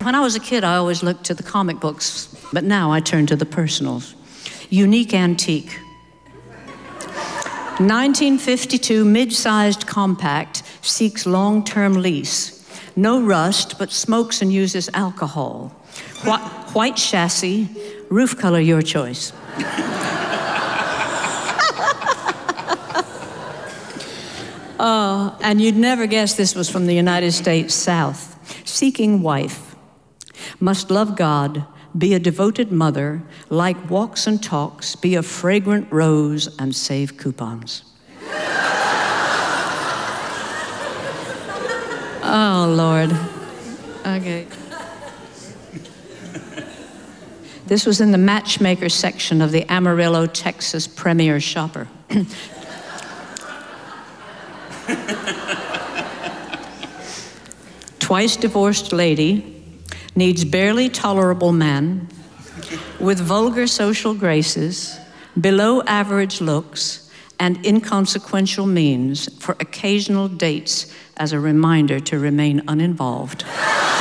When I was a kid, I always looked to the comic books, but now I turn to the personals. Unique antique. 1952 mid-sized compact seeks long-term lease. No rust, but smokes and uses alcohol. White chassis, roof color your choice. And you'd never guess this was from the United States South. Seeking wife. Must love God, be a devoted mother, like walks and talks, be a fragrant rose, and save coupons. Oh, Lord. Okay. This was in the matchmaker section of the Amarillo, Texas Premier Shopper. Twice divorced lady, needs barely tolerable man, with vulgar social graces, below average looks, and inconsequential means for occasional dates as a reminder to remain uninvolved.